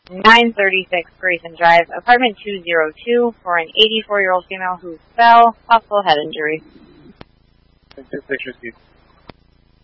936 Grayson Drive, apartment 202, for an 84-year-old female who fell, possible head injury. Pictures,